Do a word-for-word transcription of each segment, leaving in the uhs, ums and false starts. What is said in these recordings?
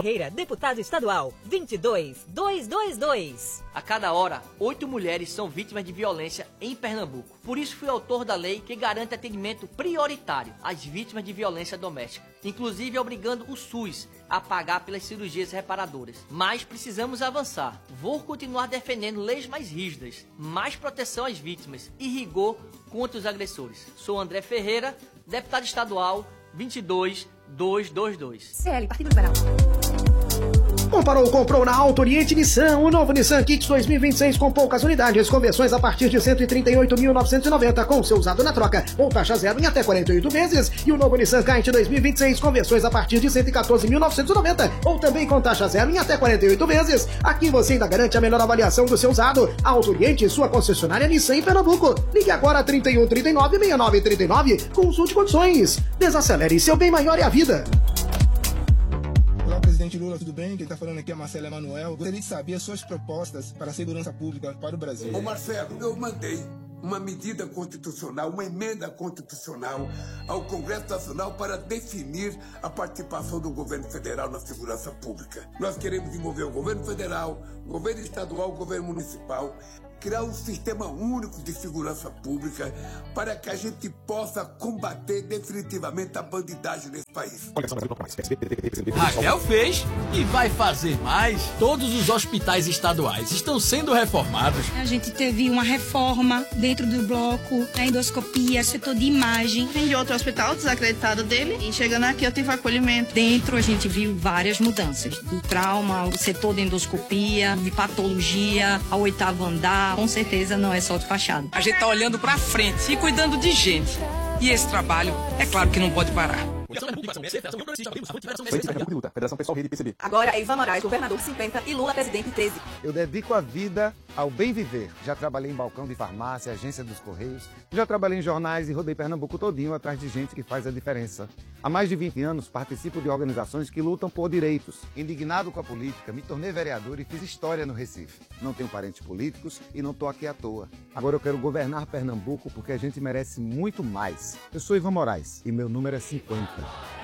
Ferreira, deputado estadual, vinte e dois mil duzentos e vinte e dois. A cada hora, oito mulheres são vítimas de violência em Pernambuco. Por isso fui autor da lei que garante atendimento prioritário às vítimas de violência doméstica, inclusive obrigando o SUS a pagar pelas cirurgias reparadoras. Mas precisamos avançar. Vou continuar defendendo leis mais rígidas, mais proteção às vítimas e rigor contra os agressores. Sou André Ferreira, deputado estadual, vinte e dois mil duzentos e vinte e dois. C L, Partido Liberal. Comparou, comprou na Auto Oriente Nissan, o novo Nissan Kicks dois mil e vinte e seis com poucas unidades, conversões a partir de cento e trinta e oito mil novecentos e noventa com seu usado na troca, ou taxa zero em até quarenta e oito vezes, e o novo Nissan Kite dois mil e vinte e seis conversões a partir de cento e quatorze mil novecentos e noventa, ou também com taxa zero em até quarenta e oito vezes. Aqui você ainda garante a melhor avaliação do seu usado. Auto Oriente, sua concessionária Nissan em Pernambuco. Ligue agora trinta e um, trinta e nove, sessenta e nove, trinta e nove, consulte condições. Desacelere, seu bem maior é a vida. Olá, presidente Lula, tudo bem? Quem está falando aqui é Marcelo Emanuel. Gostaria de saber as suas propostas para a segurança pública para o Brasil. Ô Marcelo, eu mandei uma medida constitucional, uma emenda constitucional ao Congresso Nacional para definir a participação do governo federal na segurança pública. Nós queremos envolver o governo federal, o governo estadual, o governo municipal, criar um sistema único de segurança pública para que a gente possa combater definitivamente a bandidagem nesse país. Raquel fez e vai fazer mais. Todos os hospitais estaduais estão sendo reformados. A gente teve uma reforma dentro do bloco, a endoscopia, setor de imagem. Vim de outro hospital desacreditado dele e chegando aqui eu tive acolhimento. Dentro a gente viu várias mudanças. Do trauma, o setor de endoscopia, de patologia, ao oitavo andar. Com certeza não é só de fachada. A gente tá olhando pra frente e cuidando de gente. E esse trabalho, é claro que não pode parar. Federação Pessoal Rede P C B. Agora é Ivan Moraes, governador cinquenta e Lula, presidente treze. Eu dedico a vida ao bem viver. Já trabalhei em balcão de farmácia, agência dos Correios. Já trabalhei em jornais e rodei Pernambuco todinho atrás de gente que faz a diferença. Há mais de vinte anos participo de organizações que lutam por direitos. Indignado com a política, me tornei vereador e fiz história no Recife. Não tenho parentes políticos e não estou aqui à toa. Agora eu quero governar Pernambuco porque a gente merece muito mais. Eu sou Ivan Moraes e meu número é cinquenta.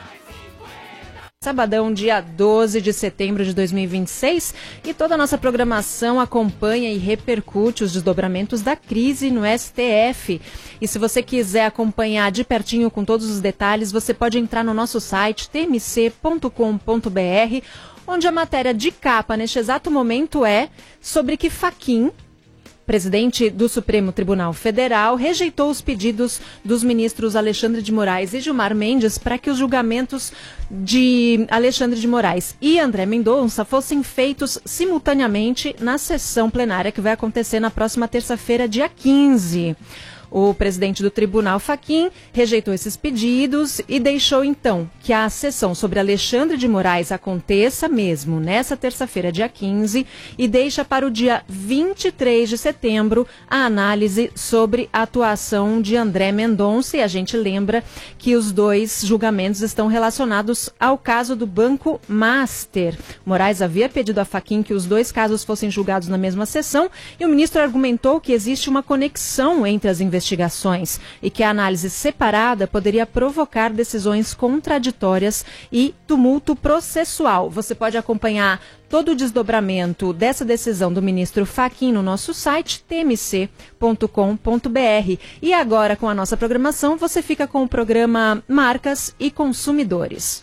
Sabadão, dia doze de setembro de dois mil e vinte e seis, e toda a nossa programação acompanha e repercute os desdobramentos da crise no S T F. E se você quiser acompanhar de pertinho com todos os detalhes, você pode entrar no nosso site t m c ponto com ponto b r, onde a matéria de capa neste exato momento é sobre que Fachin, presidente do Supremo Tribunal Federal, rejeitou os pedidos dos ministros Alexandre de Moraes e Gilmar Mendes para que os julgamentos de Alexandre de Moraes e André Mendonça fossem feitos simultaneamente na sessão plenária que vai acontecer na próxima terça-feira, dia quinze. O presidente do tribunal, Fachin, rejeitou esses pedidos e deixou, então, que a sessão sobre Alexandre de Moraes aconteça mesmo nessa terça-feira, dia quinze, e deixa para o dia vinte e três de setembro a análise sobre a atuação de André Mendonça. E a gente lembra que os dois julgamentos estão relacionados ao caso do Banco Master. Moraes havia pedido a Fachin que os dois casos fossem julgados na mesma sessão e o ministro argumentou que existe uma conexão entre as investigações investigações e que a análise separada poderia provocar decisões contraditórias e tumulto processual. Você pode acompanhar todo o desdobramento dessa decisão do ministro Fachin no nosso site t m c ponto com ponto b r. E agora, com a nossa programação, você fica com o programa Marcas e Consumidores.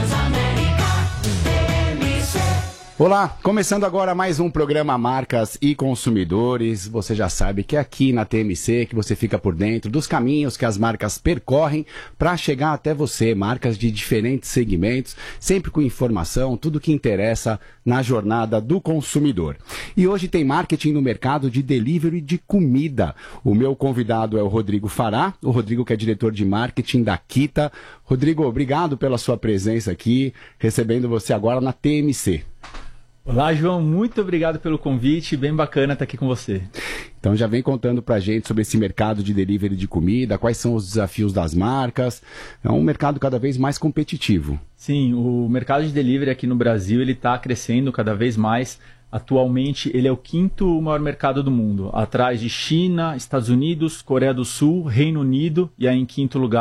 Olá, começando agora mais um programa Marcas e Consumidores. Você já sabe que é aqui na T M C que você fica por dentro dos caminhos que as marcas percorrem para chegar até você. Marcas de diferentes segmentos, sempre com informação, tudo que interessa na jornada do consumidor. E hoje tem marketing no mercado de delivery de comida. O meu convidado é o Rodrigo Fará, o Rodrigo que é diretor de marketing da Kita. Rodrigo, obrigado pela sua presença aqui, recebendo você agora na T M C. Olá, João, muito obrigado pelo convite, bem bacana estar aqui com você. Então já vem contando pra gente sobre esse mercado de delivery de comida, quais são os desafios das marcas. É um mercado cada vez mais competitivo. Sim, o mercado de delivery aqui no Brasil ele está crescendo cada vez mais. Atualmente ele é o quinto maior mercado do mundo, atrás de China, Estados Unidos, Coreia do Sul, Reino Unido e aí em quinto lugar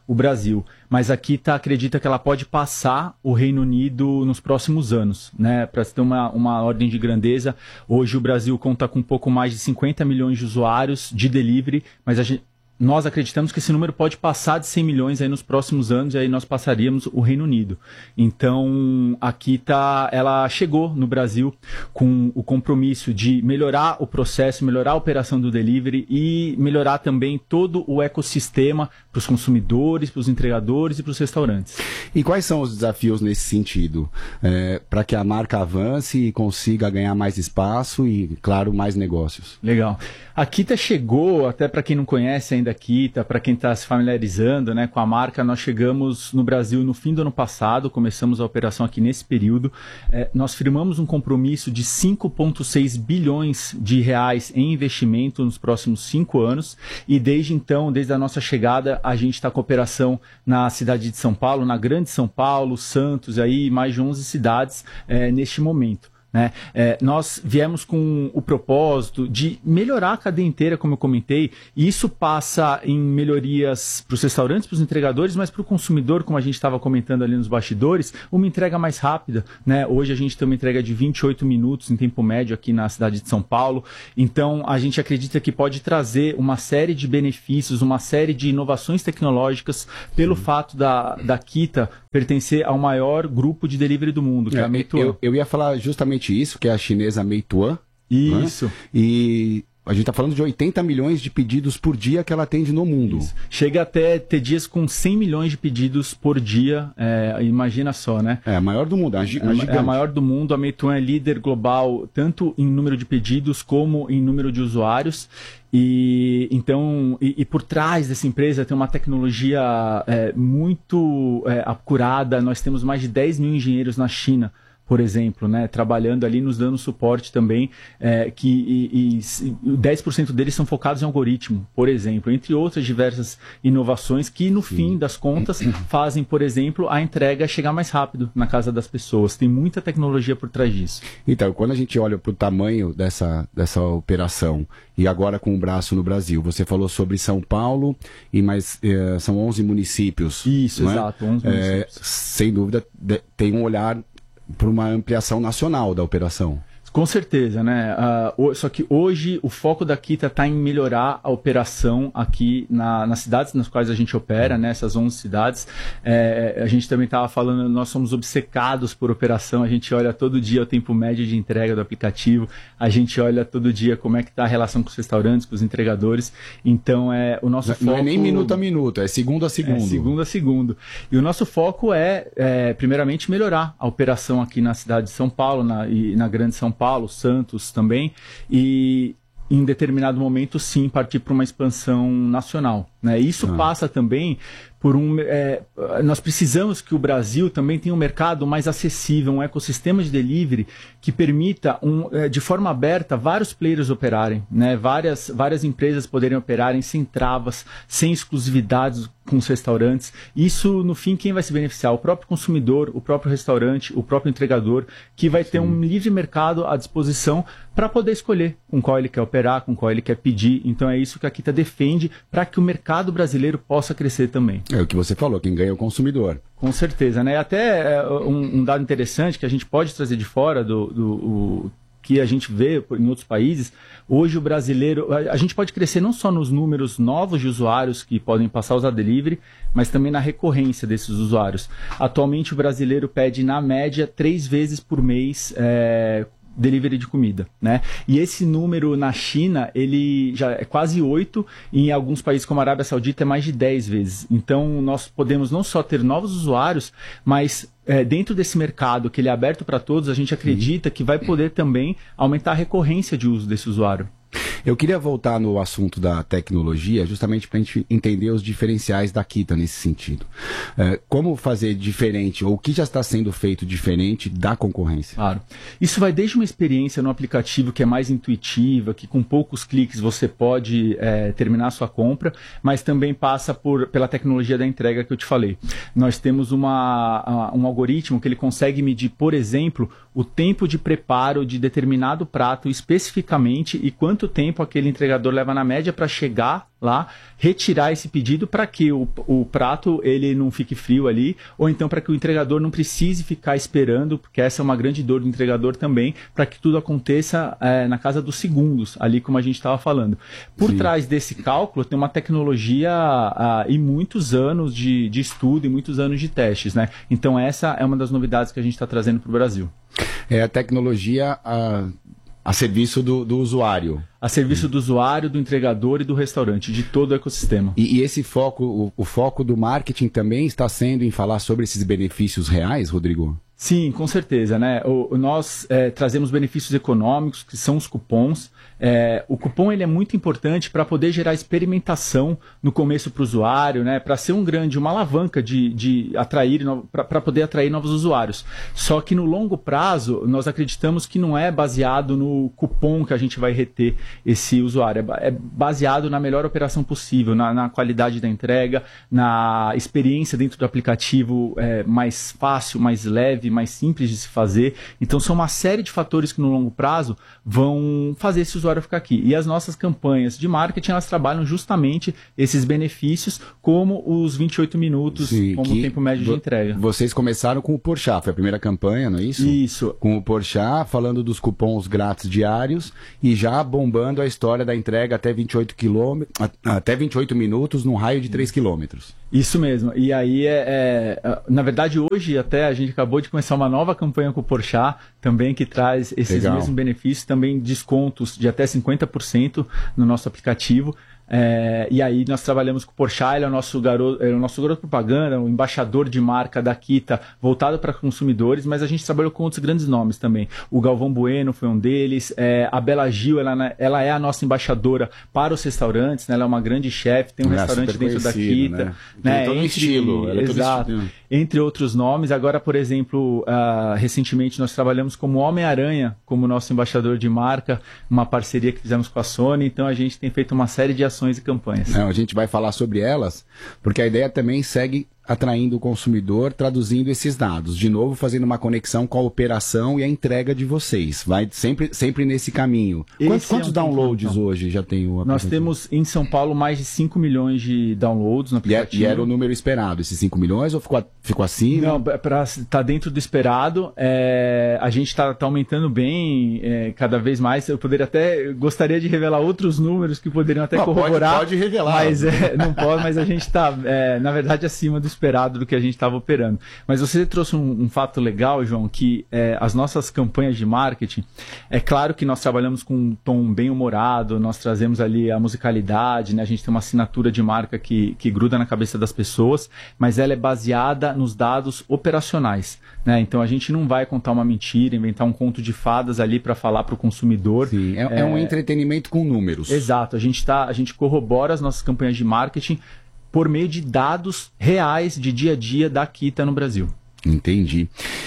o Brasil. Mas a Kita acredita que ela pode passar o Reino Unido nos próximos anos, né? Para ter uma, uma ordem de grandeza, hoje o Brasil conta com um pouco mais de cinquenta milhões de usuários de delivery, mas a gente... Nós acreditamos que esse número pode passar de cem milhões aí nos próximos anos, e aí nós passaríamos o Reino Unido. Então, a Kita, ela chegou no Brasil com o compromisso de melhorar o processo, melhorar a operação do delivery e melhorar também todo o ecossistema para os consumidores, para os entregadores e para os restaurantes. E quais são os desafios nesse sentido? É, para que a marca avance e consiga ganhar mais espaço e, claro, mais negócios. Legal. A Kita chegou, até para quem não conhece ainda a Kita, para quem está se familiarizando, né, com a marca, nós chegamos no Brasil no fim do ano passado, começamos a operação aqui nesse período. É, nós firmamos um compromisso de cinco vírgula seis bilhões de reais em investimento nos próximos cinco anos e desde então, desde a nossa chegada, a gente está com operação na cidade de São Paulo, na Grande São Paulo, Santos, aí mais de onze cidades é, neste momento. Né? É, nós viemos com o propósito de melhorar a cadeia inteira, como eu comentei, e isso passa em melhorias para os restaurantes, para os entregadores, mas para o consumidor, como a gente estava comentando ali nos bastidores, uma entrega mais rápida. Né? Hoje a gente tem uma entrega de vinte e oito minutos em tempo médio aqui na cidade de São Paulo, então a gente acredita que pode trazer uma série de benefícios, uma série de inovações tecnológicas pelo fato da, da Kita pertencer ao maior grupo de delivery do mundo, que é, é a Meituan. Eu, eu ia falar justamente isso, que é a chinesa Meituan. Isso. Né? E a gente está falando de oitenta milhões de pedidos por dia que ela atende no mundo. Isso. Chega até ter dias com cem milhões de pedidos por dia, é, imagina só, né? É a maior do mundo, é, é, é a maior do mundo. A Meituan é líder global, tanto em número de pedidos como em número de usuários. E, então, e, e por trás dessa empresa tem uma tecnologia é, muito é, apurada. Nós temos mais de dez mil engenheiros na China, por exemplo, né, trabalhando ali, nos dando suporte também, é, que e, e dez por cento deles são focados em algoritmo, por exemplo, entre outras diversas inovações que, no Sim. fim das contas, fazem, por exemplo, a entrega chegar mais rápido na casa das pessoas. Tem muita tecnologia por trás disso. Então, quando a gente olha para o tamanho dessa, dessa operação, e agora com o braço no Brasil, você falou sobre São Paulo, e mais eh, são onze municípios. Isso, exato, onze municípios. É, sem dúvida, de, tem um olhar para uma ampliação nacional da operação. Com certeza, né? Uh, só que hoje o foco da Kita está em melhorar a operação aqui na, nas cidades nas quais a gente opera, né? Essas onze cidades. É, a gente também estava falando, nós somos obcecados por operação, a gente olha todo dia o tempo médio de entrega do aplicativo, a gente olha todo dia como é que está a relação com os restaurantes, com os entregadores. Então, é, o nosso não, foco... Não é nem minuto a minuto, é segundo a segundo. É segundo a segundo. E o nosso foco é, é primeiramente, melhorar a operação aqui na cidade de São Paulo na, e na Grande São Paulo, Paulo, Santos também, e em determinado momento sim partir para uma expansão nacional, né? Isso ah. passa também por um... É, nós precisamos que o Brasil também tenha um mercado mais acessível, um ecossistema de delivery que permita, um, é, de forma aberta, vários players operarem, né? Várias, várias empresas poderem operarem sem travas, sem exclusividades com os restaurantes. Isso, no fim, quem vai se beneficiar? O próprio consumidor, o próprio restaurante, o próprio entregador, que vai Sim. ter um livre mercado à disposição para poder escolher com qual ele quer operar, com qual ele quer pedir. Então é isso que a Kita defende para que o mercado brasileiro possa crescer também. É o que você falou, quem ganha é o consumidor. Com certeza, né? Até é, um, um dado interessante que a gente pode trazer de fora do... do o, que a gente vê em outros países, hoje o brasileiro, a gente pode crescer não só nos números novos de usuários que podem passar a usar delivery, mas também na recorrência desses usuários. Atualmente o brasileiro pede, na média, três vezes por mês é, delivery de comida, né? E esse número na China, ele já é quase oito, e em alguns países como a Arábia Saudita é mais de dez vezes. Então nós podemos não só ter novos usuários, mas É, dentro desse mercado que ele é aberto para todos, a gente acredita que vai poder também aumentar a recorrência de uso desse usuário. Eu queria voltar no assunto da tecnologia, justamente para a gente entender os diferenciais da Kita nesse sentido. É, como fazer diferente, ou o que já está sendo feito diferente da concorrência? Claro. Isso vai desde uma experiência no aplicativo que é mais intuitiva, que com poucos cliques você pode é, terminar a sua compra, mas também passa por, pela tecnologia da entrega que eu te falei. Nós temos uma, um algoritmo que ele consegue medir, por exemplo, o tempo de preparo de determinado prato especificamente e quanto tempo tempo aquele entregador leva na média para chegar lá, retirar esse pedido para que o, o prato ele não fique frio ali, ou então para que o entregador não precise ficar esperando, porque essa é uma grande dor do entregador também, para que tudo aconteça é, na casa dos segundos, ali como a gente estava falando. Por Sim. trás desse cálculo tem uma tecnologia ah, e muitos anos de, de estudo e muitos anos de testes, né? Então essa é uma das novidades que a gente está trazendo para o Brasil. É a tecnologia a, a serviço do, do usuário. A serviço do usuário, do entregador e do restaurante, de todo o ecossistema. E, e esse foco, o, o foco do marketing também está sendo em falar sobre esses benefícios reais, Rodrigo? Sim, com certeza, né? O, nós é, trazemos benefícios econômicos, que são os cupons. É, o cupom ele é muito importante para poder gerar experimentação no começo para o usuário, né? Para ser um grande, uma alavanca de, de atrair, para poder atrair novos usuários. Só que no longo prazo, nós acreditamos que não é baseado no cupom que a gente vai reter esse usuário. É, é baseado na melhor operação possível, na, na qualidade da entrega, na experiência dentro do aplicativo é, mais fácil, mais leve, mais simples de se fazer. Então são uma série de fatores que no longo prazo vão fazer esse usuário ficar aqui. E as nossas campanhas de marketing, elas trabalham justamente esses benefícios, como os vinte e oito minutos, Sim, como o tempo médio de entrega. Vocês começaram com o Porchat, foi a primeira campanha, não é isso? Isso. Com o Porchat, falando dos cupons grátis diários e já bombando a história da entrega até vinte e oito quilômetros, até vinte e oito minutos num raio de três quilômetros. Isso mesmo. E aí, é, é, na verdade, hoje até a gente acabou de começar uma nova campanha com o Porchat, também que traz esses Legal. mesmos benefícios, também descontos de até cinquenta por cento no nosso aplicativo. É, e aí nós trabalhamos com o Porchat, ele é o nosso garoto, é o nosso garoto propaganda, o embaixador de marca da Kita, voltado para consumidores, mas a gente trabalhou com outros grandes nomes também. O Galvão Bueno foi um deles, é, a Bela Gil, ela, ela é a nossa embaixadora para os restaurantes, né? Ela é uma grande chefe, tem um é, restaurante dentro da Kita. Né? Né? Todo entre, estilo. Ela é exato. Todo estilo. Entre outros nomes. Agora, por exemplo, uh, recentemente nós trabalhamos como Homem-Aranha, como nosso embaixador de marca, uma parceria que fizemos com a Sony, então a gente tem feito uma série de ações e campanhas. Não, a gente vai falar sobre elas, porque a ideia também segue atraindo o consumidor, traduzindo esses dados, de novo fazendo uma conexão com a operação e a entrega de vocês, vai sempre, sempre nesse caminho. Quantos, quantos é um downloads então. hoje já tem o aplicativo? Nós temos em São Paulo mais de cinco milhões de downloads no aplicativo. E, é, e era o número esperado, esses cinco milhões, ou ficou, ficou acima? Não, para estar tá dentro do esperado, é, a gente está tá aumentando bem, é, cada vez mais. Eu poderia até, gostaria de revelar outros números que poderiam até não, corroborar. Pode, pode revelar. Mas é, não pode, mas a gente está, é, na verdade, acima do esperado do que a gente estava operando. Mas você trouxe um, um fato legal, João, que é, as nossas campanhas de marketing, é claro que nós trabalhamos com um tom bem humorado, nós trazemos ali a musicalidade, né? A gente tem uma assinatura de marca que, que gruda na cabeça das pessoas, mas ela é baseada nos dados operacionais, né? Então a gente não vai contar uma mentira, inventar um conto de fadas ali para falar para o consumidor. Sim, é, é, é um entretenimento com números. Exato, a gente, tá, a gente corrobora as nossas campanhas de marketing por meio de dados reais de dia a dia da Kita no Brasil. Entendi.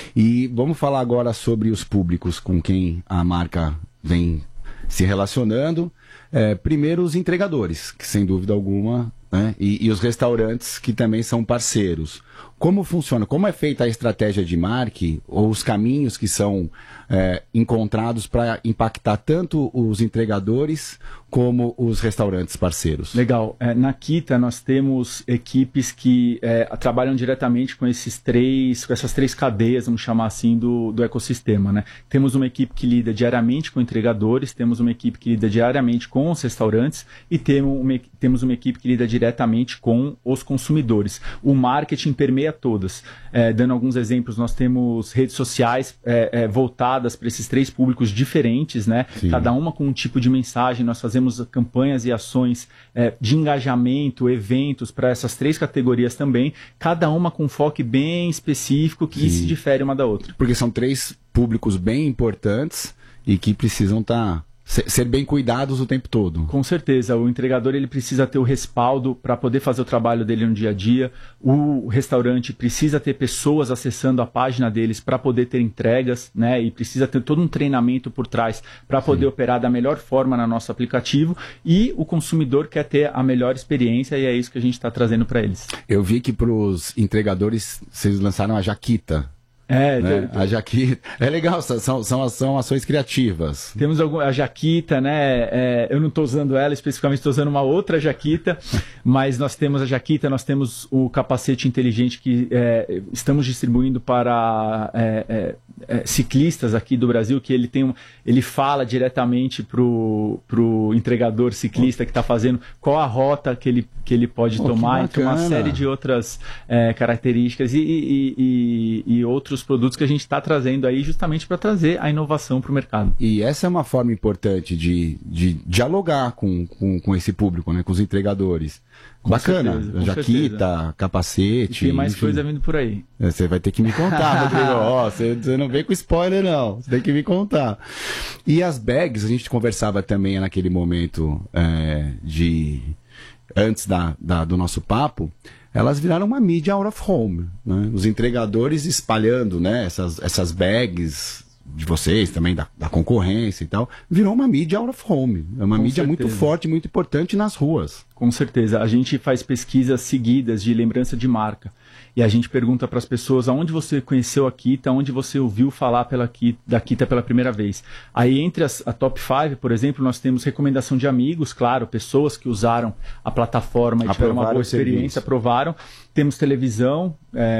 E vamos falar agora sobre os públicos com quem a marca vem se relacionando. É, primeiro os entregadores, que sem dúvida alguma, né? e, e os restaurantes que também são parceiros. Como funciona? Como é feita a estratégia de marketing ou os caminhos que são é, encontrados para impactar tanto os entregadores como os restaurantes parceiros? Legal. É, na Kita nós temos equipes que é, trabalham diretamente com esses três, com essas três cadeias, vamos chamar assim, do, do ecossistema, né? Temos uma equipe que lida diariamente com entregadores, temos uma equipe que lida diariamente com os restaurantes e temos uma, temos uma equipe que lida diretamente com os consumidores. O marketing permeia todas. É, dando alguns exemplos, nós temos redes sociais é, é, voltadas para esses três públicos diferentes, né? Cada uma com um tipo de mensagem. Nós fazemos campanhas e ações é, de engajamento, eventos para essas três categorias também, cada uma com um foco bem específico que Sim. se difere uma da outra. Porque são três públicos bem importantes e que precisam estar... Tá... ser bem cuidados o tempo todo. Com certeza, o entregador ele precisa ter o respaldo para poder fazer o trabalho dele no dia a dia, o restaurante precisa ter pessoas acessando a página deles para poder ter entregas, né? E precisa ter todo um treinamento por trás para poder operar da melhor forma no nosso aplicativo, e o consumidor quer ter a melhor experiência e é isso que a gente está trazendo para eles. Eu vi que para os entregadores vocês lançaram a Jaquita. É, né? do, a Jaquita. É legal, são, são, são ações criativas. Temos algum, a Jaquita, né? É, eu não estou usando ela especificamente, estou usando uma outra Jaquita, mas nós temos a Jaquita, nós temos o capacete inteligente que é, estamos distribuindo para é, é, é, ciclistas aqui do Brasil, que ele tem um, ele fala diretamente para o entregador ciclista que está fazendo qual a rota que ele, que ele pode oh, tomar, então uma série de outras é, características e, e, e, e outros produtos que a gente está trazendo aí justamente para trazer a inovação para o mercado. E essa é uma forma importante de, de dialogar com, com, com esse público, né, com os entregadores. Com Bacana, certeza, Jaquita, certeza. Capacete. E tem mais enfim. coisa vindo por aí. Você vai ter que me contar, Rodrigo. Ó, você, você não vem com spoiler, não. Você tem que me contar. E as bags, a gente conversava também naquele momento é, de... antes da, da, do nosso papo, elas viraram uma mídia out of home, né? Os entregadores espalhando, né, essas, essas bags de vocês, também da, da concorrência e tal, virou uma mídia out of home. É uma Com mídia certeza. muito forte, muito importante nas ruas. Com certeza. A gente faz pesquisas seguidas de lembrança de marca. E a gente pergunta para as pessoas aonde você conheceu a Kita, onde você ouviu falar pela Kita, da Kita pela primeira vez. Aí entre as, a top cinco, por exemplo, nós temos recomendação de amigos, claro, pessoas que usaram a plataforma e tiveram uma boa experiência, aprovaram. Temos televisão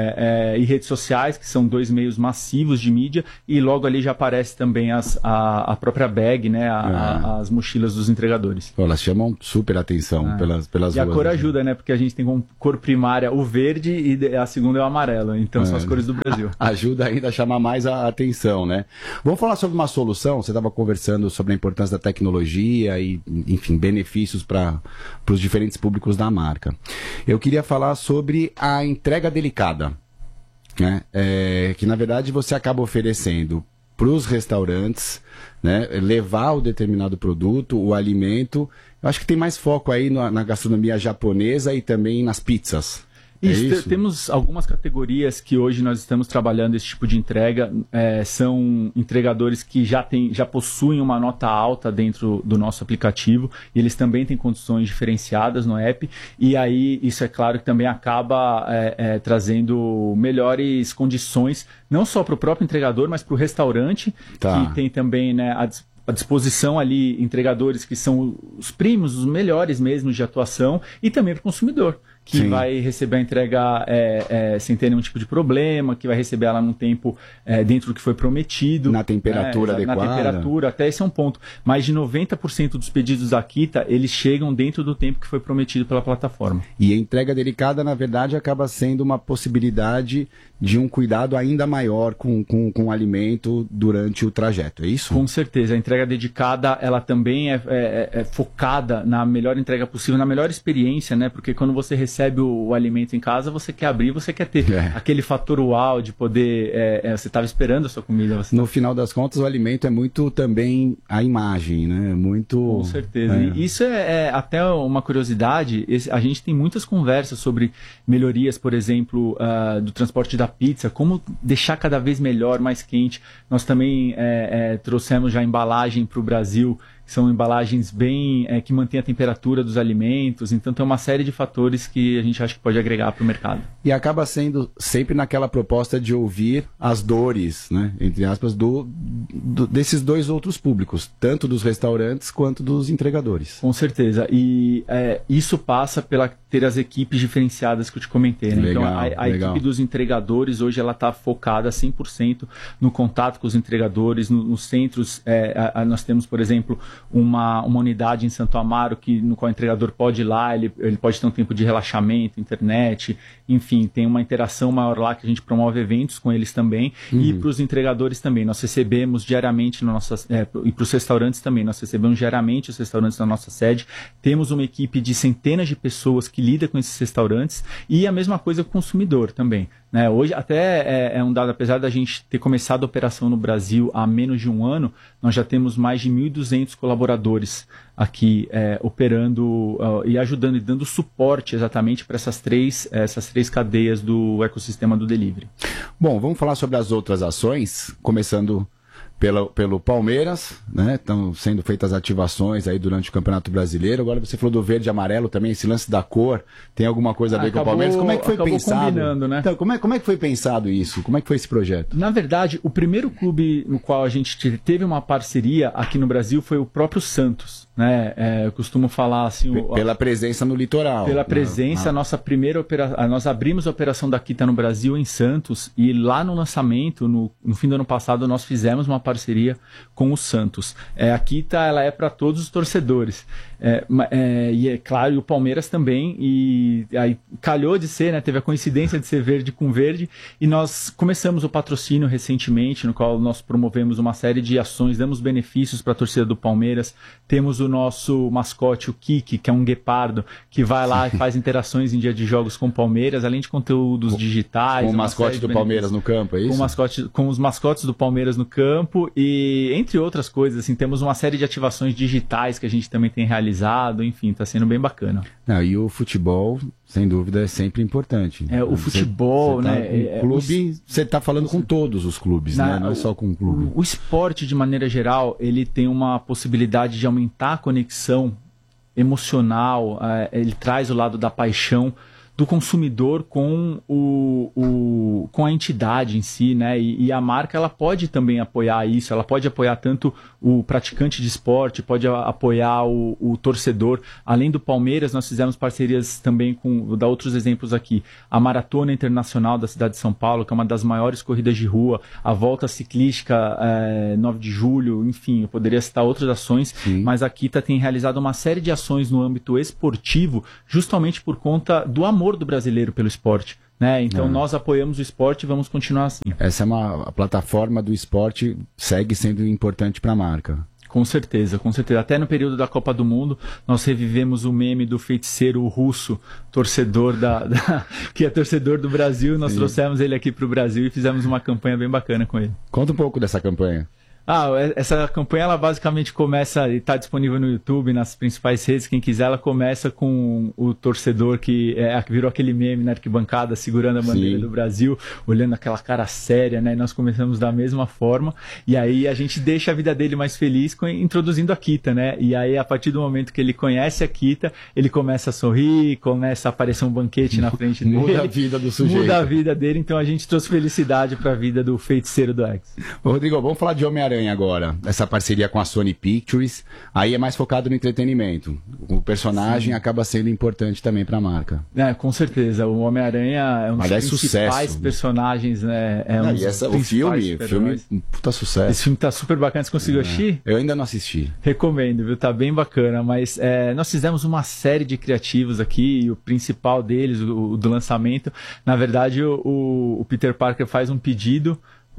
é, é, e redes sociais, que são dois meios massivos de mídia, e logo ali já aparece também as, a, a própria bag, né, a, é. a, as mochilas dos entregadores. Pô, elas chamam super atenção é. pelas, pelas e ruas. E a cor ajuda, né, porque a gente tem como cor primária o verde e a segunda é o amarelo, então é. são as cores do Brasil. Ajuda ainda a chamar mais a atenção, né? Vamos falar sobre uma solução, você estava conversando sobre a importância da tecnologia e, enfim, benefícios para os diferentes públicos da marca. Eu queria falar sobre a entrega delicada, né? É, que na verdade você acaba oferecendo para os restaurantes, né, levar o determinado produto, o alimento. Eu acho que tem mais foco aí na, na gastronomia japonesa e também nas pizzas. Isso, é isso? Temos algumas categorias que hoje nós estamos trabalhando esse tipo de entrega. É, são entregadores que já, tem, já possuem uma nota alta dentro do nosso aplicativo e eles também têm condições diferenciadas no app. E aí isso é claro que também acaba é, é, trazendo melhores condições, não só para o próprio entregador, mas para o restaurante, tá. que tem também, né, a à disposição ali entregadores que são os primos, os melhores mesmo de atuação, e também para o consumidor, que Sim. vai receber a entrega é, é, sem ter nenhum tipo de problema, que vai receber ela num tempo é, dentro do que foi prometido. Na temperatura né, adequada. Na temperatura, até esse é um ponto. Mais de noventa por cento dos pedidos da Kita, eles chegam dentro do tempo que foi prometido pela plataforma. E a entrega delicada, na verdade, acaba sendo uma possibilidade de um cuidado ainda maior com, com, com o alimento durante o trajeto, é isso? Com certeza. A entrega dedicada, ela também é, é, é focada na melhor entrega possível, na melhor experiência, né? Porque quando você recebe o, o alimento em casa, você quer abrir, você quer ter é. aquele fator uau de poder... É, é, você estava esperando a sua comida. Você no tá... final das contas, o alimento é muito também a imagem, né? Muito... Com certeza. É. E isso é, é até uma curiosidade. Esse, a gente tem muitas conversas sobre melhorias, por exemplo, uh, do transporte da pizza, como deixar cada vez melhor, mais quente. Nós também é, é, trouxemos já embalagem para o Brasil, que são embalagens bem é, que mantêm a temperatura dos alimentos. Então tem uma série de fatores que a gente acha que pode agregar para o mercado. E acaba sendo sempre naquela proposta de ouvir as dores, né, entre aspas, do, do, desses dois outros públicos, tanto dos restaurantes quanto dos entregadores. Com certeza. E é, isso passa pela ter as equipes diferenciadas que eu te comentei. Né? Legal, então a, a legal. equipe dos entregadores hoje ela está focada cem por cento no contato com os entregadores, no, nos centros. É, a, a, nós temos, por exemplo, Uma, uma unidade em Santo Amaro que, no qual o entregador pode ir lá, ele, ele pode ter um tempo de relaxamento, internet, enfim, tem uma interação maior lá que a gente promove eventos com eles também. Uhum. E para os entregadores também, nós recebemos diariamente no nossa, é, e para os restaurantes também, nós recebemos diariamente os restaurantes na nossa sede, temos uma equipe de centenas de pessoas que lida com esses restaurantes e a mesma coisa com o consumidor também. Né? Hoje até é, é um dado, apesar da gente ter começado a operação no Brasil há menos de um ano, nós já temos mais de mil e duzentos colaboradores aqui é, operando uh, e ajudando e dando suporte exatamente para essas três, essas três cadeias do ecossistema do delivery. Bom, vamos falar sobre as outras ações, começando pelo, pelo Palmeiras, né? Estão sendo feitas ativações aí durante o Campeonato Brasileiro. Agora você falou do verde e amarelo também, esse lance da cor, tem alguma coisa a ver acabou, com o Palmeiras? Como é que foi pensado? Combinando, né? Então, como é, como é que foi pensado isso? Como é que foi esse projeto? Na verdade, o primeiro clube no qual a gente teve uma parceria aqui no Brasil foi o próprio Santos. Né? É, eu costumo falar assim... O, pela presença no litoral. Pela presença, ah, ah. a nossa primeira operação... Nós abrimos a operação da Kita no Brasil, em Santos, e lá no lançamento, no, no fim do ano passado, nós fizemos uma parceria com o Santos. É, a Kita, ela é para todos os torcedores. É, é, e é claro, e o Palmeiras também, e aí calhou de ser, né? Teve a coincidência de ser verde com verde, e nós começamos o patrocínio recentemente, no qual nós promovemos uma série de ações, damos benefícios para a torcida do Palmeiras, temos o nosso mascote, o Kiki, que é um guepardo, que vai lá e faz interações em dia de jogos com o Palmeiras, além de conteúdos com, digitais. Com o mascote do Palmeiras no campo, é isso? Com, mascote, com os mascotes do Palmeiras no campo, e entre outras coisas, assim, temos uma série de ativações digitais que a gente também tem realizado, enfim, está sendo bem bacana. Não, e o futebol, sem dúvida, é sempre importante. É, o você, futebol, você tá né? Com clube, o, você está falando com todos os clubes, na, né? Não é só com o clube. O, o esporte, de maneira geral, ele tem uma possibilidade de aumentar a conexão emocional, uh, ele traz o lado da paixão do consumidor com, o, o, com a entidade em si, né? E, e a marca, ela pode também apoiar isso, ela pode apoiar tanto o praticante de esporte, pode a, apoiar o, o torcedor. Além do Palmeiras, nós fizemos parcerias também com, vou dar outros exemplos aqui, a Maratona Internacional da cidade de São Paulo, que é uma das maiores corridas de rua, a Volta Ciclística é, nove de julho, enfim, eu poderia citar outras ações, Sim. mas a Kita tem realizado uma série de ações no âmbito esportivo, justamente por conta do amor do brasileiro pelo esporte, né? Então é. nós apoiamos o esporte e vamos continuar assim. Essa é uma a plataforma do esporte, segue sendo importante para a marca. Com certeza, com certeza. Até no período da Copa do Mundo, nós revivemos o meme do feiticeiro russo, torcedor da, da que é torcedor do Brasil. Nós Sim. trouxemos ele aqui para o Brasil e fizemos uma campanha bem bacana com ele. Conta um pouco dessa campanha. Ah, essa campanha, ela basicamente começa, e está disponível no YouTube, nas principais redes, quem quiser, ela começa com o torcedor que, é, que virou aquele meme na arquibancada, segurando a bandeira Sim. do Brasil, olhando aquela cara séria, né? E nós começamos da mesma forma, e aí a gente deixa a vida dele mais feliz com, introduzindo a Kita, né? E aí, a partir do momento que ele conhece a Kita, ele começa a sorrir, começa a aparecer um banquete na frente dele. Muda a vida do sujeito. Muda a vida dele, então a gente trouxe felicidade para a vida do feiticeiro do X. Ô, Rodrigo, vamos falar de Homem-Aranha agora, essa parceria com a Sony Pictures, aí é mais focado no entretenimento. O personagem Sim. acaba sendo importante também para a marca. É, com certeza. O Homem-Aranha é um dos Aliás, principais sucesso. personagens, né? É não, um e essa, o filme, filme, um puta sucesso. Esse filme tá super bacana. Você conseguiu é. assistir? Eu ainda não assisti. Recomendo, viu? Tá bem bacana. Mas é, nós fizemos uma série de criativos aqui, e o principal deles, o, o do lançamento, na verdade, o, o Peter Parker faz um pedido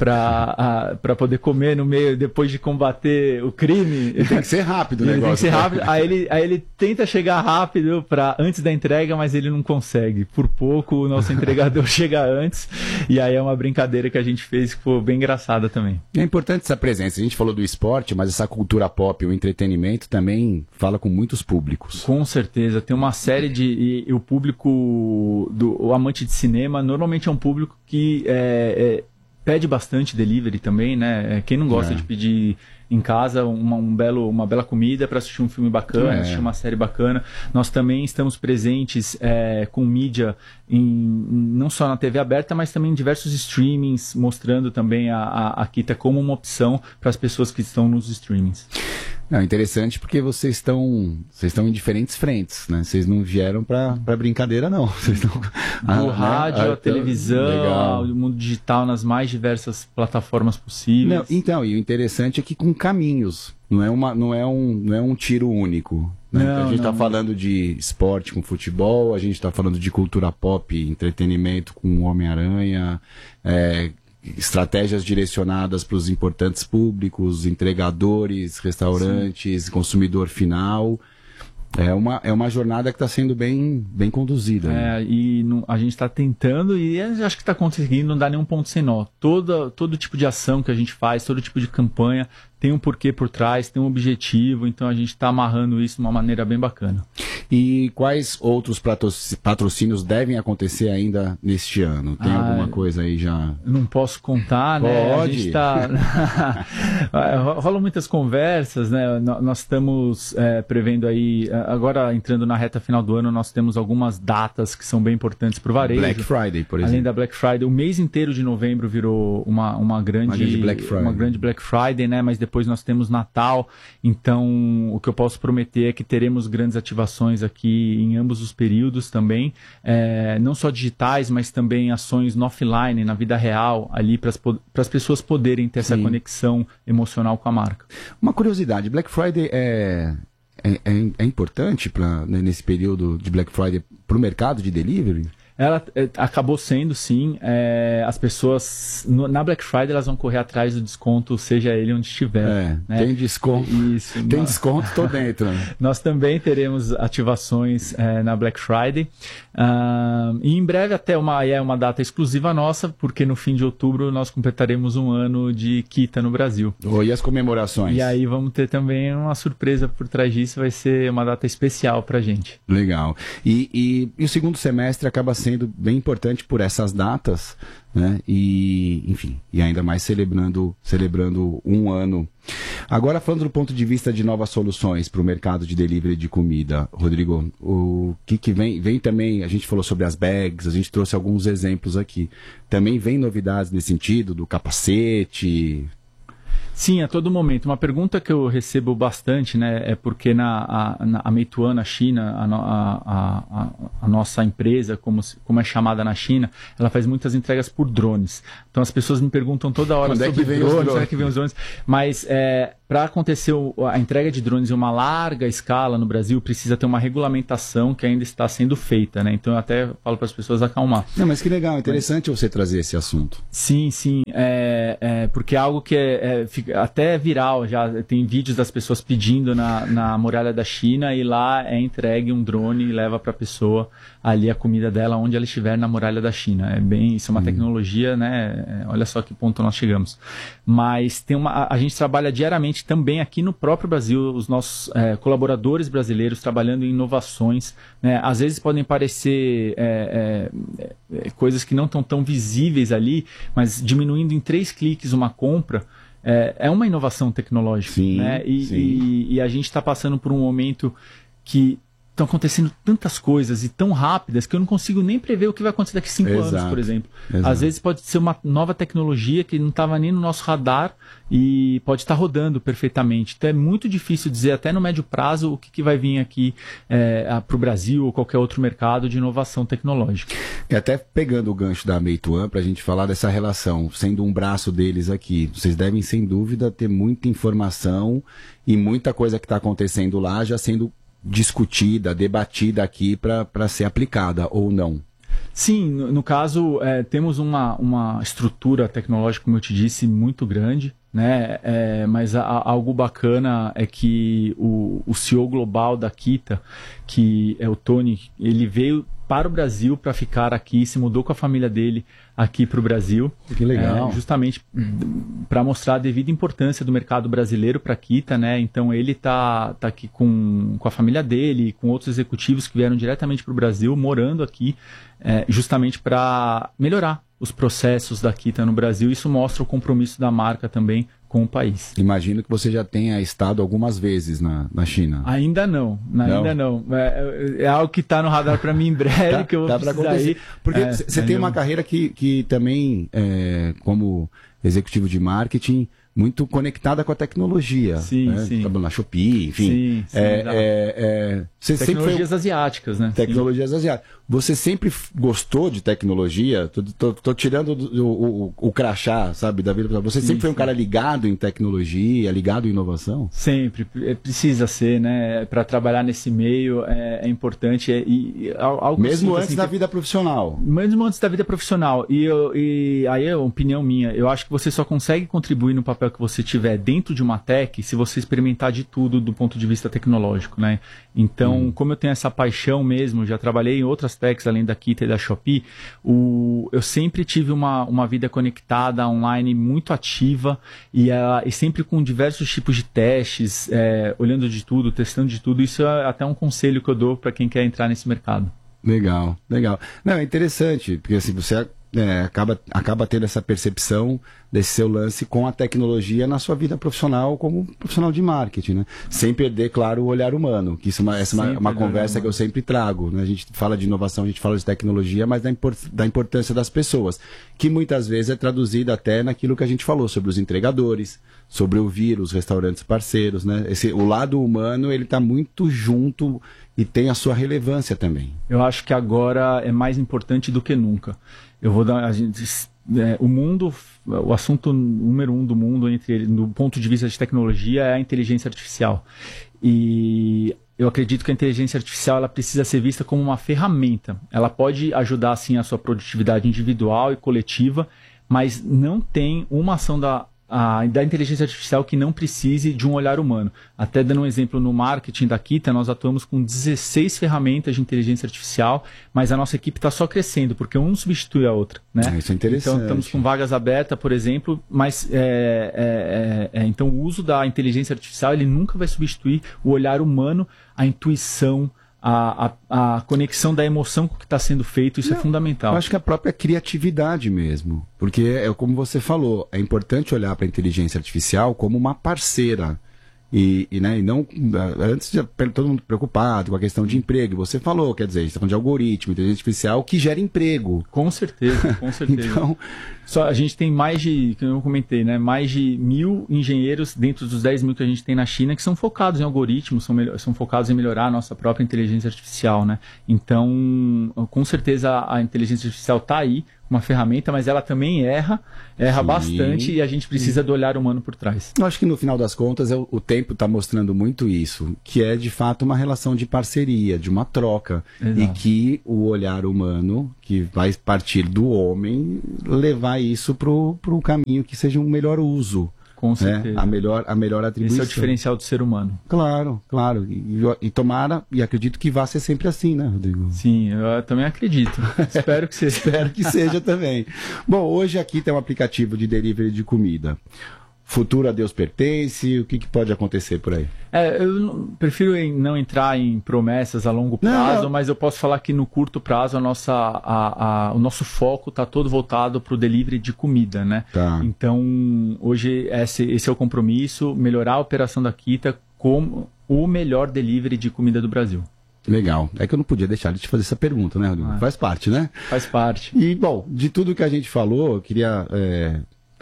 para poder comer no meio, depois de combater o crime. Ele tem que ser rápido o negócio. Tem que ser rápido. aí, ele, aí ele tenta chegar rápido pra, antes da entrega, mas ele não consegue. Por pouco o nosso entregador chega antes, e aí é uma brincadeira que a gente fez que foi bem engraçada também. É importante essa presença. A gente falou do esporte, mas essa cultura pop, o entretenimento também fala com muitos públicos. Com certeza. Tem uma série de... E, e o público, do, o amante de cinema, normalmente é um público que é, é, pede bastante delivery também, né? Quem não gosta é. de pedir em casa uma, um belo, uma bela comida para assistir um filme bacana, é. assistir uma série bacana. Nós também estamos presentes é, com mídia em, não só na T V aberta, mas também em diversos streamings, mostrando também a, a, a Kita como uma opção para as pessoas que estão nos streamings. Não, interessante porque vocês estão vocês estão em diferentes frentes, né? Vocês não vieram para brincadeira, não. Vocês estão... Do ah, rádio, né? a televisão, o mundo digital nas mais diversas plataformas possíveis. Não, então, e o interessante é que com caminhos, não é, uma, não é, um, não é um tiro único. Né? Não, a gente está falando de esporte com futebol, a gente está falando de cultura pop, entretenimento com Homem-Aranha, é, estratégias direcionadas para os importantes públicos, entregadores, restaurantes, Sim. consumidor final. É uma, é uma jornada que está sendo bem, bem conduzida. É, né? E no, a gente está tentando e acho que está conseguindo, não dá nenhum ponto sem nó. Todo, todo tipo de ação que a gente faz, todo tipo de campanha tem um porquê por trás, tem um objetivo, então a gente está amarrando isso de uma maneira bem bacana. E quais outros patrocínios devem acontecer ainda neste ano? Tem ah, alguma coisa aí já? Não posso contar, né? Pode. A gente tá... Rolam muitas conversas, né? Nós estamos é, prevendo aí, agora entrando na reta final do ano, nós temos algumas datas que são bem importantes para o varejo. Black Friday, por exemplo. Além da Black Friday, o mês inteiro de novembro virou uma, uma, grande, uma grande Black Friday, uma grande Black Friday, né? Mas depois nós temos Natal, então o que eu posso prometer é que teremos grandes ativações aqui em ambos os períodos também, é, não só digitais, mas também ações no offline, na vida real, ali para as pessoas poderem ter Sim. essa conexão emocional com a marca. Uma curiosidade, Black Friday é, é, é, é importante pra, né, nesse período de Black Friday para o mercado de delivery? Ela é, acabou sendo, sim. É, as pessoas, no, na Black Friday, elas vão correr atrás do desconto, seja ele onde estiver. É, né? Tem desconto. Isso. Tem nós, desconto, tô dentro. Né? Nós também teremos ativações é, na Black Friday. Uh, e em breve até uma, é uma data exclusiva nossa, porque no fim de outubro nós completaremos um ano de Kita no Brasil. Oh, e as comemorações? E aí vamos ter também uma surpresa por trás disso, vai ser uma data especial pra gente. Legal. E, e, e o segundo semestre acaba sendo sendo bem importante por essas datas, né? E, enfim, e ainda mais celebrando, celebrando um ano. Agora, falando do ponto de vista de novas soluções para o mercado de delivery de comida, Rodrigo, o que, que vem, vem também, a gente falou sobre as bags, a gente trouxe alguns exemplos aqui. Também vem novidades nesse sentido, do capacete... Sim, a todo momento. Uma pergunta que eu recebo bastante, né, é porque na, a, na, a Meituan na China, a, a, a, a nossa empresa, como, como é chamada na China, ela faz muitas entregas por drones. Então as pessoas me perguntam toda hora Quando sobre é que vem drones, os drones, quando é que vem os drones. Mas é, para acontecer o, a entrega de drones em uma larga escala no Brasil, precisa ter uma regulamentação que ainda está sendo feita, né? Então eu até falo para as pessoas acalmar. Não, mas que legal, interessante mas, você trazer esse assunto. Sim, sim, é, é, porque é algo que é, é, fica até viral, já tem vídeos das pessoas pedindo na, na muralha da China e lá é entregue um drone e leva para a pessoa ali a comida dela onde ela estiver na muralha da China. É bem, isso é uma hum. tecnologia, né? Olha só que ponto nós chegamos. Mas tem uma, a, a gente trabalha diariamente também aqui no próprio Brasil, os nossos é, colaboradores brasileiros trabalhando em inovações, né? Às vezes podem parecer é, é, é, coisas que não estão tão visíveis ali, mas diminuindo em três cliques uma compra, É, é uma inovação tecnológica, sim, né? E, sim. e, e a gente está passando por um momento que estão acontecendo tantas coisas e tão rápidas que eu não consigo nem prever o que vai acontecer daqui a cinco Exato. anos, por exemplo. Exato. Às vezes pode ser uma nova tecnologia que não estava nem no nosso radar e pode estar rodando perfeitamente. Então é muito difícil dizer, até no médio prazo, o que, que vai vir aqui é, para o Brasil ou qualquer outro mercado de inovação tecnológica. E até pegando o gancho da Meituan, para a gente falar dessa relação, sendo um braço deles aqui, vocês devem, sem dúvida, ter muita informação e muita coisa que está acontecendo lá já sendo discutida, debatida aqui para ser aplicada, ou não? Sim, no, no caso, é, temos uma, uma estrutura tecnológica, como eu te disse, muito grande, né? É, mas a, a, algo bacana é que o, o C E O global da Kita, que é o Tony, ele veio para o Brasil para ficar aqui, se mudou com a família dele aqui para o Brasil. Que legal. É, justamente para mostrar a devida importância do mercado brasileiro para a Kita, né? Então ele tá, tá aqui com, com a família dele, com outros executivos que vieram diretamente para o Brasil, morando aqui, é, justamente para melhorar os processos da Kita no Brasil. Isso mostra o compromisso da marca também com o país. Imagino que você já tenha estado algumas vezes na, na China. Ainda não, ainda não. não. É, é algo que está no radar para mim em breve, tá, que eu vou tá precisar ir. Porque você é, tem eu... uma carreira que, que também, é, como executivo de marketing, muito conectada com a tecnologia. Sim, né? sim. Na Shopee, enfim. Sim, sim, é, é, é, você tecnologias foi... asiáticas, né? Tecnologias sim. asiáticas. Você sempre gostou de tecnologia? Tô, tô, tô tirando o, o, o crachá, sabe, da vida. Você sempre sim, foi um sim. cara ligado em tecnologia, ligado em inovação? Sempre. Precisa ser, né? Para trabalhar nesse meio é, é importante. É, e, algo Mesmo assim, antes assim, da que... vida profissional? Mesmo antes da vida profissional. E, eu, e aí é uma opinião minha. Eu acho que você só consegue contribuir no papel que você tiver dentro de uma tech se você experimentar de tudo do ponto de vista tecnológico, né? Então, hum. como eu tenho essa paixão mesmo, já trabalhei em outras aspectos, além da Kita e da Shopee, o, eu sempre tive uma, uma vida conectada online muito ativa e, uh, e sempre com diversos tipos de testes, é, olhando de tudo, testando de tudo. Isso é até um conselho que eu dou para quem quer entrar nesse mercado. Legal, legal. Não, é interessante, porque assim, você é, acaba, acaba tendo essa percepção desse seu lance com a tecnologia na sua vida profissional como profissional de marketing, né? Sem perder, claro, o olhar humano, que isso é uma, essa é uma, uma conversa que eu sempre trago, né? A gente fala de inovação, a gente fala de tecnologia, mas da, import, da importância das pessoas, que muitas vezes é traduzida até naquilo que a gente falou sobre os entregadores, sobre ouvir os restaurantes parceiros, né? Esse, o lado humano, ele está muito junto e tem a sua relevância também. Eu acho que agora é mais importante do que nunca. Eu vou dar... A gente, é, o mundo, o assunto número um do mundo, entre, do ponto de vista de tecnologia, é a inteligência artificial. E eu acredito que a inteligência artificial ela precisa ser vista como uma ferramenta. Ela pode ajudar, sim, a sua produtividade individual e coletiva, mas não tem uma ação da... A, da inteligência artificial que não precise de um olhar humano. Até dando um exemplo, no marketing da Kita, nós atuamos com dezesseis ferramentas de inteligência artificial, mas a nossa equipe está só crescendo, porque um substitui a outra. Né? Ah, isso é interessante. Então, estamos com vagas abertas, por exemplo, mas é, é, é, então o uso da inteligência artificial ele nunca vai substituir o olhar humano, a intuição, A, a, a conexão da emoção com o que está sendo feito, isso Não, é fundamental. Eu acho que a própria criatividade mesmo. Porque, é como você falou, é importante olhar para a inteligência artificial como uma parceira. E, e, né, e não, antes de todo mundo preocupado com a questão de emprego, você falou, quer dizer, a gente está falando de algoritmo, inteligência artificial que gera emprego. Com certeza, com certeza. Então, só, a gente tem mais de, como eu comentei, né, mais de mil engenheiros dentro dos dez mil que a gente tem na China que são focados em algoritmos, são, melhor, são focados em melhorar a nossa própria inteligência artificial, né? Então, com certeza a inteligência artificial está aí, uma ferramenta, mas ela também erra, erra Sim. bastante e a gente precisa do olhar humano por trás. Eu acho que no final das contas é o, o tempo está mostrando muito isso, que é de fato uma relação de parceria, de uma troca. Exato. E que o olhar humano, que vai partir do homem, levar isso para o caminho que seja um melhor uso. Com certeza. Né? A, melhor, a melhor atribuição. Esse é o diferencial do ser humano. Claro, claro. E, e tomara, e acredito que vá ser sempre assim, né, Rodrigo? Sim, eu também acredito. Espero que seja. Espero que seja também. Bom, hoje aqui tem um aplicativo de delivery de comida. Futuro a Deus pertence, o que, que pode acontecer por aí? É, eu prefiro não entrar em promessas a longo prazo, não, não. mas eu posso falar que no curto prazo a nossa, a, a, o nosso foco está todo voltado para o delivery de comida, né? Tá. Então, hoje esse, esse é o compromisso, melhorar a operação da Kita como o melhor delivery de comida do Brasil. Legal. É que eu não podia deixar de te fazer essa pergunta, né, Rodrigo? Ah, faz parte, né? Faz parte. E, bom, de tudo que a gente falou, eu queria... É...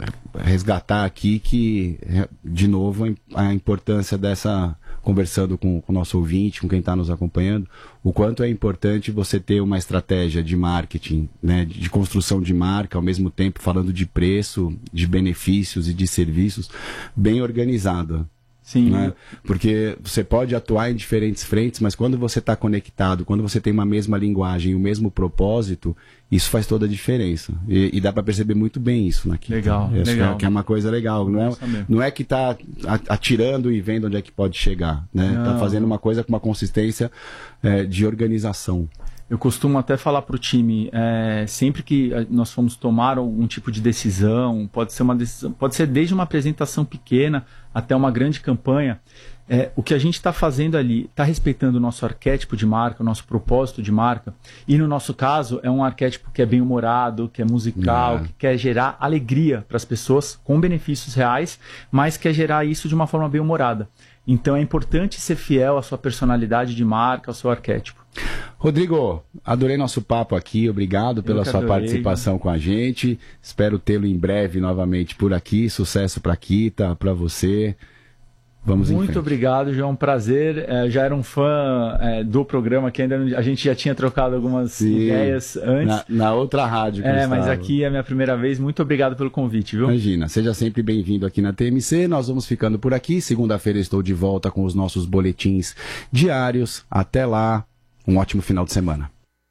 resgatar aqui que, de novo, a importância dessa, conversando com o nosso ouvinte, com quem está nos acompanhando, o quanto é importante você ter uma estratégia de marketing, né, de construção de marca, ao mesmo tempo falando de preço, de benefícios e de serviços, bem organizada. Sim. Né? Porque você pode atuar em diferentes frentes, mas quando você está conectado, quando você tem uma mesma linguagem e o mesmo propósito, isso faz toda a diferença. E, e dá para perceber muito bem isso na Kita. Legal, isso legal. É, que é uma coisa legal. Não é, não é que está atirando e vendo onde é que pode chegar. Está né? fazendo uma coisa com uma consistência é, de organização. Eu costumo até falar para o time, é, sempre que nós formos tomar um tipo de decisão, pode ser uma decisão, pode ser desde uma apresentação pequena até uma grande campanha, é, o que a gente está fazendo ali está respeitando o nosso arquétipo de marca, o nosso propósito de marca, e no nosso caso é um arquétipo que é bem-humorado, que é musical, que quer gerar alegria para as pessoas com benefícios reais, mas quer gerar isso de uma forma bem-humorada. Então é importante ser fiel à sua personalidade de marca, ao seu arquétipo. Rodrigo, adorei nosso papo aqui, obrigado pela sua adorei, participação né? com a gente. Espero tê-lo em breve novamente por aqui. Sucesso para a Kita, para você. Vamos Muito em frente. Obrigado, João. Um prazer. É, já era um fã é, do programa, que ainda não, a gente já tinha trocado algumas Sim, ideias antes. Na, na outra rádio. Que é, mas aqui é a minha primeira vez. Muito obrigado pelo convite, viu? Imagina, seja sempre bem-vindo aqui na T M C. Nós vamos ficando por aqui. Segunda-feira estou de volta com os nossos boletins diários. Até lá. Um ótimo final de semana.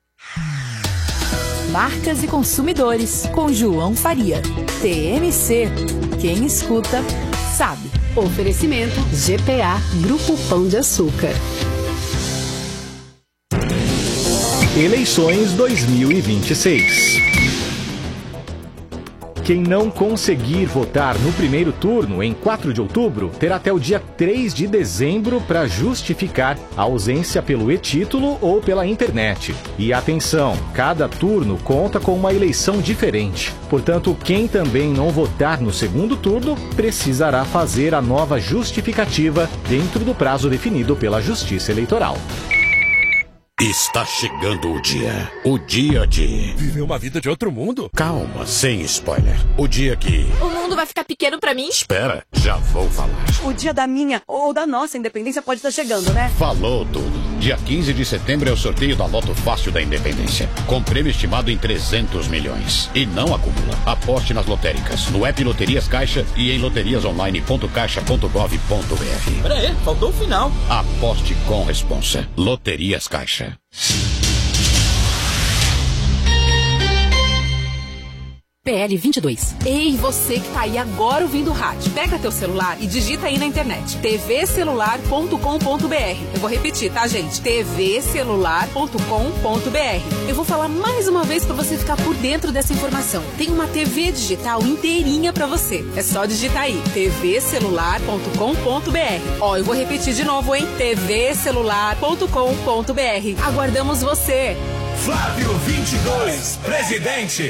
Marcas e consumidores, com João Faria. T M C. Quem escuta, sabe. Oferecimento G P A Grupo Pão de Açúcar. Eleições dois mil e vinte e seis. Quem não conseguir votar no primeiro turno, em quatro de outubro, terá até o dia três de dezembro para justificar a ausência pelo e-título ou pela internet. E atenção, cada turno conta com uma eleição diferente. Portanto, quem também não votar no segundo turno precisará fazer a nova justificativa dentro do prazo definido pela Justiça Eleitoral. Está chegando o dia. O dia de... viver uma vida de outro mundo? Calma, sem spoiler. O dia que... o mundo vai ficar pequeno pra mim? Espera, já vou falar. O dia da minha ou da nossa independência pode estar chegando, né? Falou tudo. Dia quinze de setembro é o sorteio da Loto Fácil da Independência. Com prêmio estimado em trezentos milhões. E não acumula. Aposte nas lotéricas, no app Loterias Caixa e em loterias online ponto caixa ponto gov ponto br. Pera aí, faltou o final. Aposte com responsa. Loterias Caixa. P L vinte e dois. Ei, você que tá aí agora ouvindo o rádio. Pega teu celular e digita aí na internet. t v celular ponto com ponto b r. Eu vou repetir, tá, gente? t v celular ponto com ponto b r. Eu vou falar mais uma vez pra você ficar por dentro dessa informação. Tem uma T V digital inteirinha pra você. É só digitar aí. t v celular ponto com ponto b r. Ó, eu vou repetir de novo, hein? t v celular ponto com ponto b r. Aguardamos você. Flávio vinte e dois, presidente.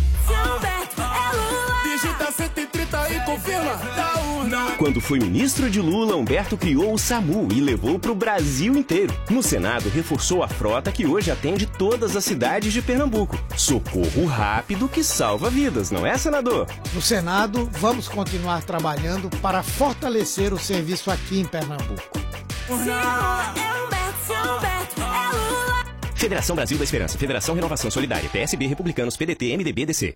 Digita cento e trinta e confirma da urna. Quando foi ministro de Lula, Humberto criou o SAMU e levou para o Brasil inteiro. No Senado, reforçou a frota que hoje atende todas as cidades de Pernambuco. Socorro rápido que salva vidas, não é, senador? No Senado, vamos continuar trabalhando para fortalecer o serviço aqui em Pernambuco. Federação Brasil da Esperança, Federação Renovação Solidária, P S B, Republicanos, P D T, M D B, D C.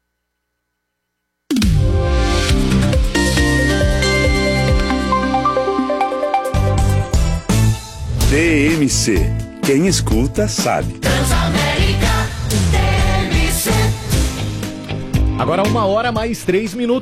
T M C. Quem escuta sabe. Agora uma hora mais três minutos.